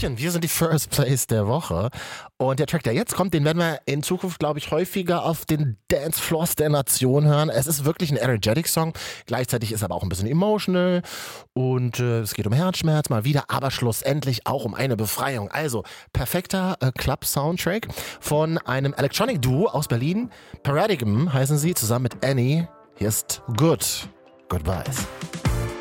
Hallöchen, wir sind die First Place der Woche. Und der Track, der jetzt kommt, den werden wir in Zukunft, glaube ich, häufiger auf den Dancefloors der Nation hören. Es ist wirklich ein Energetic-Song. Gleichzeitig ist er aber auch ein bisschen emotional. Und es geht um Herzschmerz mal wieder, aber schlussendlich auch um eine Befreiung. Also, perfekter Club-Soundtrack von einem Electronic-Duo aus Berlin. Paradigm heißen sie, zusammen mit Annie. Hier ist Good. Goodbyes.